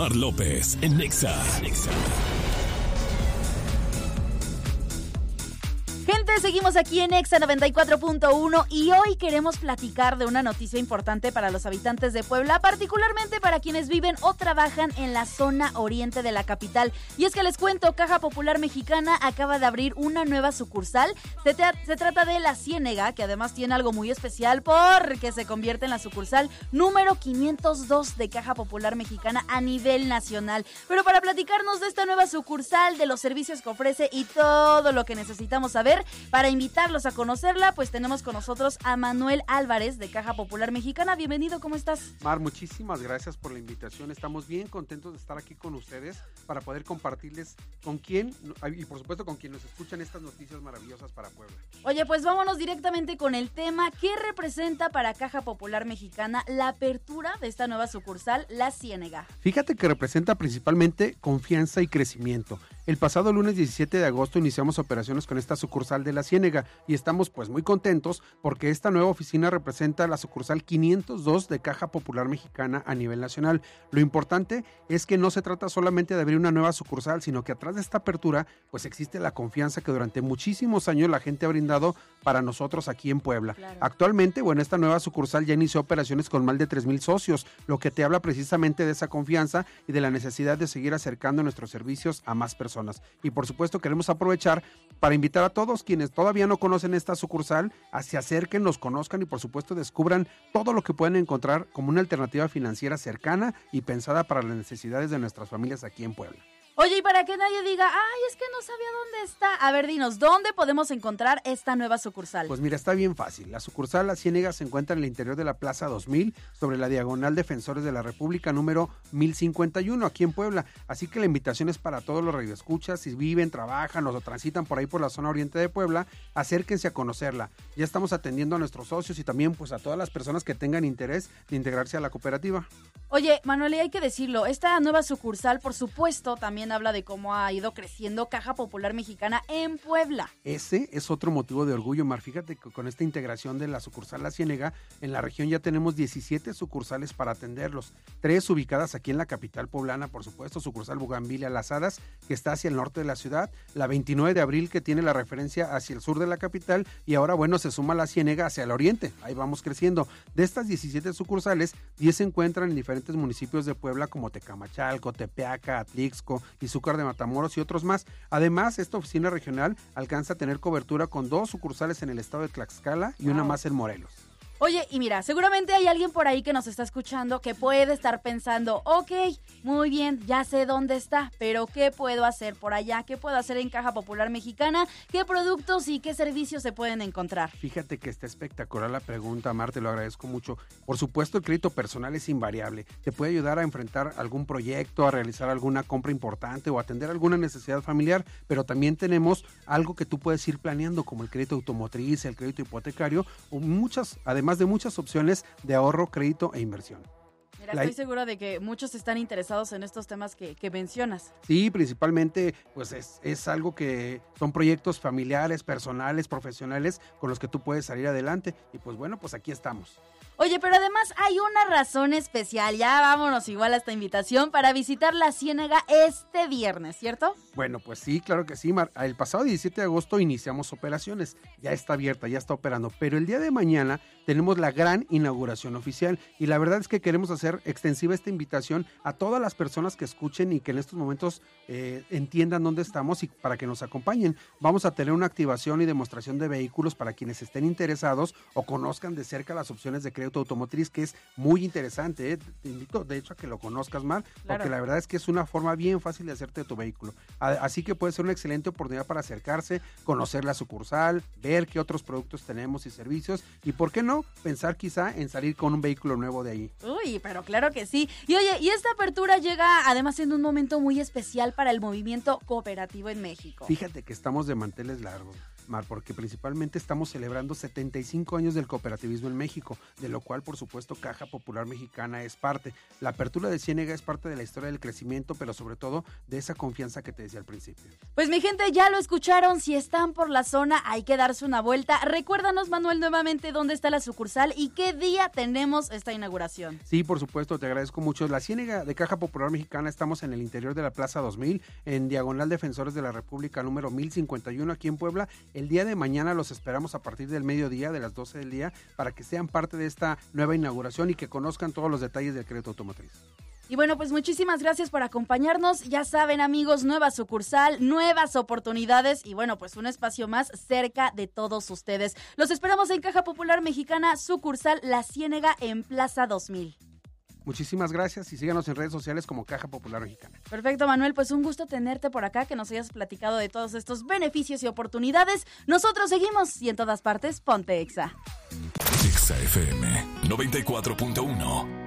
Mar López en Nexa. Gente, seguimos aquí en Nexa 94.1 y hoy queremos platicar de una noticia importante para los habitantes de Puebla, particularmente para quienes viven o trabajan en la zona oriente de la capital. Y es que les cuento, Caja Popular Mexicana acaba de abrir una nueva sucursal. Se trata de La Ciénega, que además tiene algo muy especial porque se convierte en la sucursal número 502 de Caja Popular Mexicana a nivel nacional. Pero para platicarnos de esta nueva sucursal, de los servicios que ofrece y todo lo que necesitamos saber, para invitarlos a conocerla, pues tenemos con nosotros a Manuel Álvarez de Caja Popular Mexicana. Bienvenido, ¿cómo estás? Mar, muchísimas gracias por la invitación. Estamos bien contentos de estar aquí con ustedes para poder compartirles con quién y por supuesto con quien nos escuchan estas noticias maravillosas para Puebla. Oye, pues vámonos directamente con el tema. ¿Qué representa para Caja Popular Mexicana la apertura de esta nueva sucursal, La Ciénega? Fíjate que representa principalmente confianza y crecimiento. El pasado lunes 17 de agosto iniciamos operaciones con esta sucursal de La Ciénega y estamos pues muy contentos porque esta nueva oficina representa la sucursal 502 de Caja Popular Mexicana a nivel nacional. Lo importante es que no se trata solamente de abrir una nueva sucursal, sino que atrás de esta apertura pues existe la confianza que durante muchísimos años la gente ha brindado para nosotros aquí en Puebla. Claro. Actualmente, bueno, esta nueva sucursal ya inició operaciones con más de 3,000 socios, lo que te habla precisamente de esa confianza y de la necesidad de seguir acercando nuestros servicios a más personas. Y por supuesto queremos aprovechar para invitar a todos quienes todavía no conocen esta sucursal a se acerquen, nos conozcan y por supuesto descubran todo lo que pueden encontrar como una alternativa financiera cercana y pensada para las necesidades de nuestras familias aquí en Puebla. Oye, y para que nadie diga, ay, es que no sabía dónde está. A ver, dinos, ¿dónde podemos encontrar esta nueva sucursal? Pues mira, está bien fácil. La sucursal La Ciénega se encuentra en el interior de la Plaza 2000, sobre la diagonal Defensores de la República, número 1051, aquí en Puebla. Así que la invitación es para todos los radioescuchas, si viven, trabajan o transitan por ahí por la zona oriente de Puebla, acérquense a conocerla. Ya estamos atendiendo a nuestros socios y también pues a todas las personas que tengan interés de integrarse a la cooperativa. Oye, Manuel, y hay que decirlo, esta nueva sucursal, por supuesto, también habla de cómo ha ido creciendo Caja Popular Mexicana en Puebla. Ese es otro motivo de orgullo, Mar. Fíjate que con esta integración de la sucursal La Ciénega, en la región ya tenemos 17 sucursales para atenderlos. 3 ubicadas aquí en la capital poblana, por supuesto, sucursal Bugambilia Las Hadas, que está hacia el norte de la ciudad, la 29 de abril, que tiene la referencia hacia el sur de la capital, y ahora, bueno, se suma La Ciénega hacia el oriente. Ahí vamos creciendo. De estas 17 sucursales, 10 se encuentran en diferentes municipios de Puebla como Tecamachalco, Tepeaca, Atlixco, Izúcar de Matamoros y otros más. Además, esta oficina regional alcanza a tener cobertura con 2 sucursales en el estado de Tlaxcala y una más en Morelos. Oye, y mira, seguramente hay alguien por ahí que nos está escuchando que puede estar pensando, ok, muy bien, ya sé dónde está, pero ¿qué puedo hacer por allá? ¿Qué puedo hacer en Caja Popular Mexicana? ¿Qué productos y qué servicios se pueden encontrar? Fíjate que está espectacular la pregunta, Mar, te lo agradezco mucho. Por supuesto, el crédito personal es invariable. Te puede ayudar a enfrentar algún proyecto, a realizar alguna compra importante o atender alguna necesidad familiar, pero también tenemos algo que tú puedes ir planeando, como el crédito automotriz, el crédito hipotecario, o además de muchas opciones de ahorro, crédito e inversión. Mira, estoy segura de que muchos están interesados en estos temas que mencionas. Sí, principalmente pues es algo que son proyectos familiares, personales, profesionales con los que tú puedes salir adelante y pues bueno, pues aquí estamos. Oye, pero además hay una razón especial, ya vámonos igual a esta invitación para visitar La Ciénega este viernes, ¿cierto? Bueno, pues sí, claro que sí, Mar. El pasado 17 de agosto iniciamos operaciones, ya está abierta, ya está operando, pero el día de mañana tenemos la gran inauguración oficial y la verdad es que queremos hacer extensiva esta invitación a todas las personas que escuchen y que en estos momentos entiendan dónde estamos y para que nos acompañen. Vamos a tener una activación y demostración de vehículos para quienes estén interesados o conozcan de cerca las opciones de crédito automotriz, que es muy interesante. Te invito de hecho a que lo conozcas, Mar, porque la verdad es que es una forma bien fácil de hacerte de tu vehículo. Así que puede ser una excelente oportunidad para acercarse, conocer la sucursal, ver qué otros productos tenemos y servicios y por qué no pensar quizá en salir con un vehículo nuevo de ahí. Uy, pero claro que sí. Y oye, y esta apertura llega además en un momento muy especial para el movimiento cooperativo en México. Fíjate que estamos de manteles largos. Mar, porque principalmente estamos celebrando 75 años del cooperativismo en México, de lo cual, por supuesto, Caja Popular Mexicana es parte. La apertura de Ciénega es parte de la historia del crecimiento, pero sobre todo de esa confianza que te decía al principio. Pues mi gente, ya lo escucharon, si están por la zona hay que darse una vuelta. Recuérdanos, Manuel, nuevamente dónde está la sucursal y qué día tenemos esta inauguración. Sí, por supuesto, te agradezco mucho. La Ciénega de Caja Popular Mexicana, estamos en el interior de la Plaza 2000, en Diagonal Defensores de la República número 1051 aquí en Puebla. El día de mañana los esperamos a partir del mediodía, de las 12 del día, para que sean parte de esta nueva inauguración y que conozcan todos los detalles del crédito automotriz. Y bueno, pues muchísimas gracias por acompañarnos. Ya saben, amigos, nueva sucursal, nuevas oportunidades y bueno, pues un espacio más cerca de todos ustedes. Los esperamos en Caja Popular Mexicana, sucursal La Ciénega en Plaza 2000. Muchísimas gracias y síganos en redes sociales como Caja Popular Mexicana. Perfecto, Manuel, pues un gusto tenerte por acá, que nos hayas platicado de todos estos beneficios y oportunidades. Nosotros seguimos y en todas partes, ponte Exa. Exa FM 94.1